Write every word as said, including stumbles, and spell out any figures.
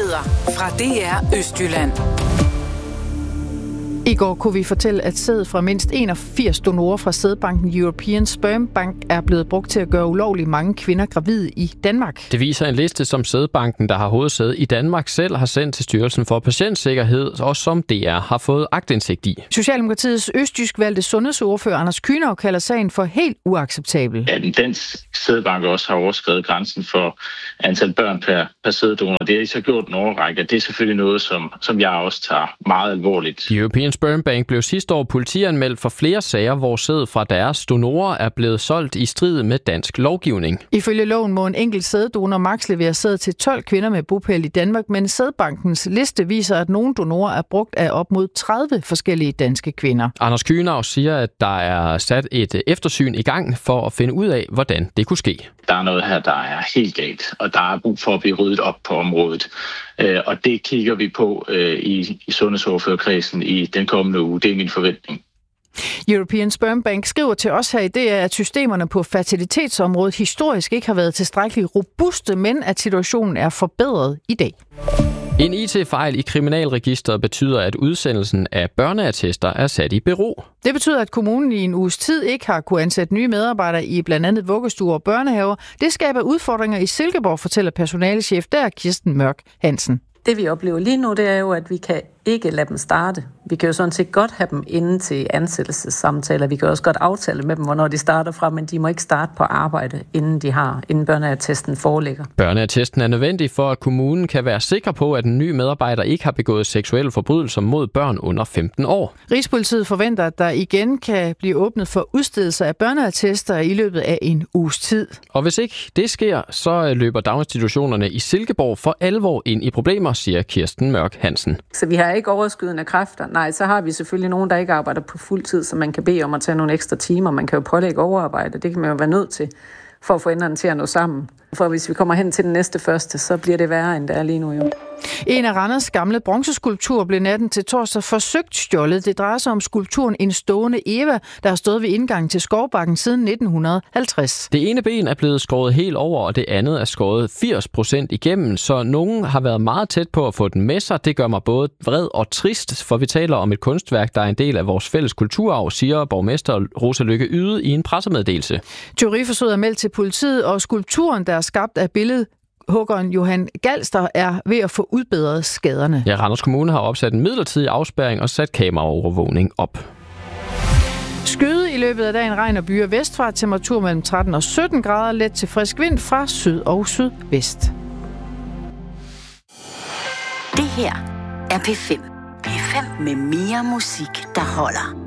Nyheder fra D R Østjylland. I går kunne vi fortælle, at sæd fra mindst enogfirs donorer fra sædbanken European Sperm Bank er blevet brugt til at gøre ulovligt mange kvinder gravide i Danmark. Det viser en liste, som sædbanken, der har hovedsæde i Danmark, selv har sendt til Styrelsen for Patientsikkerhed, og som D R har fået aktindsigt i. Socialdemokratiets østjysk valgte sundhedsordfører Anders Kühnau kalder sagen for helt uacceptabel. Ja, den danske sædbank også har overskredet grænsen for antal børn per, per sæddonor. Det har I så gjort en årrække. Det er selvfølgelig noget, som, som jeg også tager meget alvorligt. European Sperm Bank blev sidste år politianmeldt for flere sager, hvor sæd fra deres donorer er blevet solgt i strid med dansk lovgivning. Ifølge loven må en enkelt sæddonor maks levere sæd til tolv kvinder med bopæl i Danmark, men sædbankens liste viser, at nogle donorer er brugt af op mod tredive forskellige danske kvinder. Anders Kühnau siger, at der er sat et eftersyn i gang for at finde ud af, hvordan det kunne ske. Der er noget her, der er helt galt, og der er brug for at blive ryddet op på området. Og det kigger vi på i, i sundhedsordførerkredsen i den kommende uge. Det er min forventning. European Sperm Bank skriver til os her i D R, at systemerne på fertilitetsområdet historisk ikke har været tilstrækkeligt robuste, men at situationen er forbedret i dag. En I T-fejl i kriminalregisteret betyder, at udsendelsen af børneattester er sat i bero. Det betyder, at kommunen i en uges tid ikke har kunne ansætte nye medarbejdere i blandt andet vuggestuer og børnehaver. Det skaber udfordringer i Silkeborg, fortæller personalechef der, Kirsten Mørk Hansen. Det vi oplever lige nu, det er jo, at vi kan ikke lade dem starte. Vi kan jo sådan set godt have dem inde til ansættelsessamtaler. Vi kan også godt aftale med dem, hvornår de starter fra, men de må ikke starte på arbejde, inden de har, inden børneattesten foreligger. Børneattesten er nødvendig for, at kommunen kan være sikker på, at en ny medarbejder ikke har begået seksuelle forbrydelser mod børn under femten år. Rigspolitiet forventer, at der igen kan blive åbnet for udstedelse af børneattester i løbet af en uges tid. Og hvis ikke det sker, så løber daginstitutionerne i Silkeborg for alvor ind i problemer, siger Kirsten Mørk Hansen. Så vi har ikke overskydende kræfter. Nej, så har vi selvfølgelig nogen, der ikke arbejder på fuld tid, så man kan bede om at tage nogle ekstra timer. Man kan jo pålægge overarbejde. Det kan man jo være nødt til, for at få enderne til at nå sammen. For hvis vi kommer hen til den næste første, så bliver det værre, end det er lige nu jo. En af Randers gamle bronzeskulpturer blev natten til torsdag forsøgt stjålet. Det drejer sig om skulpturen En stående Eva, der har stået ved indgangen til Skovbakken siden nitten halvtreds. Det ene ben er blevet skåret helt over, og det andet er skåret firs procent igennem, så nogen har været meget tæt på at få den med sig. Det gør mig både vred og trist, for vi taler om et kunstværk, der er en del af vores fælles kulturarv, siger borgmester Rosa Lykke Yde i en pressemeddelelse. Tyveriforsøget er meldt til politiet, og skulpturen, der er skabt af billedet, huggeren Johan Galster, er ved at få udbedret skaderne. Ja, Randers Kommune har opsat en midlertidig afspærring og sat kameraovervågning op. Skyde i løbet af dagen, regn og byer vestfra, temperatur mellem tretten og sytten grader, let til frisk vind fra syd og sydvest. Det her er P fem. P fem med mere musik, der holder.